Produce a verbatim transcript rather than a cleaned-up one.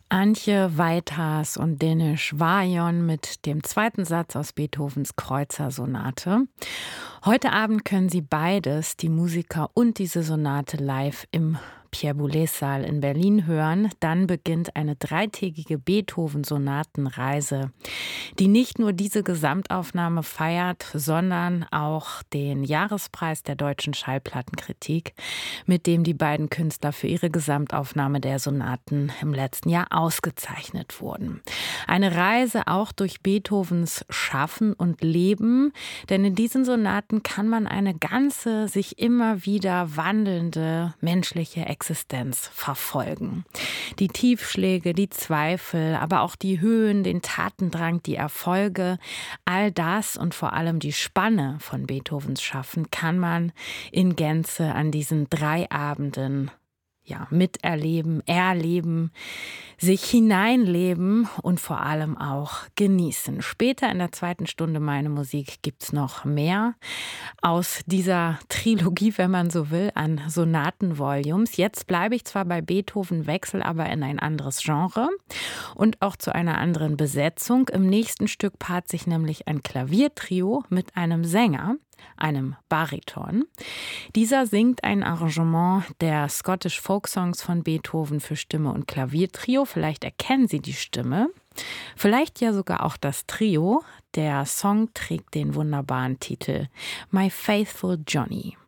Antje Weiters und Deniz Vajon mit dem zweiten Satz aus Beethovens Kreutzer-Sonate. Heute Abend können Sie beides, die Musiker und diese Sonate, live im Pierre-Boulez-Saal in Berlin hören. Dann beginnt eine dreitägige Beethoven-Sonatenreise, die nicht nur diese Gesamtaufnahme feiert, sondern auch den Jahrespreis der deutschen Schallplattenkritik, mit dem die beiden Künstler für ihre Gesamtaufnahme der Sonaten im letzten Jahr ausgezeichnet wurden. Eine Reise auch durch Beethovens Schaffen und Leben, denn in diesen Sonaten kann man eine ganze, sich immer wieder wandelnde menschliche Existenz verfolgen. Die Tiefschläge, die Zweifel, aber auch die Höhen, den Tatendrang, die Erfolge, all das und vor allem die Spanne von Beethovens Schaffen kann man in Gänze an diesen drei Abenden ja, miterleben, erleben, sich hineinleben und vor allem auch genießen. Später in der zweiten Stunde Meine Musik gibt's noch mehr aus dieser Trilogie, wenn man so will, an Sonatenvolumes. Jetzt bleibe ich zwar bei Beethoven, wechsle aber in ein anderes Genre und auch zu einer anderen Besetzung. Im nächsten Stück paart sich nämlich ein Klaviertrio mit einem Sänger, einem Bariton. Dieser singt ein Arrangement der Scottish Folk Songs von Beethoven für Stimme und Klaviertrio. Vielleicht erkennen Sie die Stimme, vielleicht ja sogar auch das Trio. Der Song trägt den wunderbaren Titel My Faithful Johnny.